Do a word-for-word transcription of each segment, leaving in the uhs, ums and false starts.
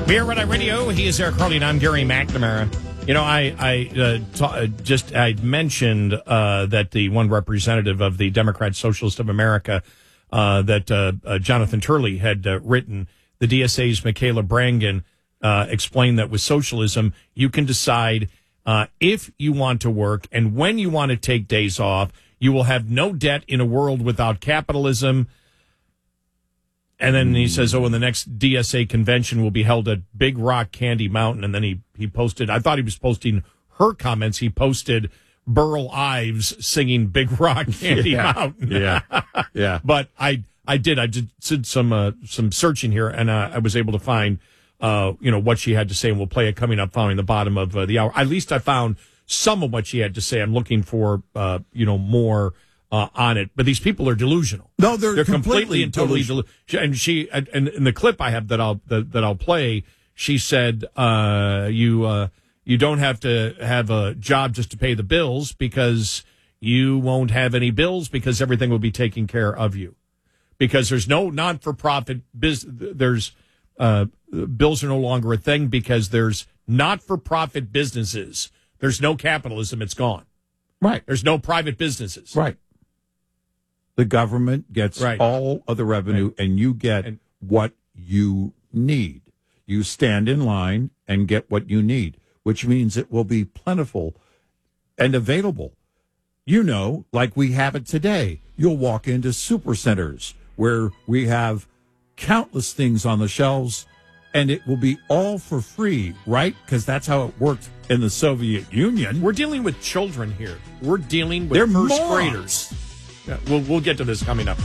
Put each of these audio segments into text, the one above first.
We are Red Eye Radio. He is Eric Carly, and I'm Gary McNamara. You know, I, I uh, ta- just I mentioned uh, that the one representative of the Democrat Socialist of America, uh, that uh, uh, Jonathan Turley had uh, written, the D S A's Michaela Brangan, uh, explained that with socialism, you can decide uh, if you want to work and when you want to take days off. You will have no debt in a world without capitalism. And then he says, oh, and the next D S A convention will be held at Big Rock Candy Mountain. And then he, he posted, I thought he was posting her comments. He posted Burl Ives singing Big Rock Candy yeah, Mountain. yeah, yeah. But I I did. I did, did some uh, some searching here, and uh, I was able to find, uh, you know, what she had to say. And we'll play it coming up following the bottom of uh, the hour. At least I found some of what she had to say. I'm looking for, uh, you know, more uh, on it. But these people are delusional. No, they're, they're completely, completely and totally delusional. delusional. And she, and in the clip I have that I'll that, that I'll play, she said, uh, "You uh, you don't have to have a job just to pay the bills because you won't have any bills because everything will be taken care of you because there's no non-for-profit business. There's uh, bills are no longer a thing because there's not-for-profit businesses." There's no capitalism. It's gone. Right. There's no private businesses. Right. The government gets right. all of the revenue, right. and you get and, what you need. You stand in line and get what you need, which means it will be plentiful and available. You know, like we have it today. You'll walk into super centers where we have countless things on the shelves, and it will be all for free, right? Because that's how it worked in the Soviet Union. We're dealing with children here. We're dealing with They're first morons. graders. Yeah, we'll we'll get to this coming up.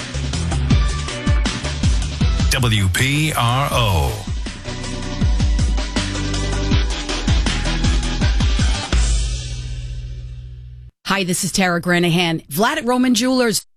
W P R O. Hi, this is Tara Granahan. Vlad at Roman Jewelers.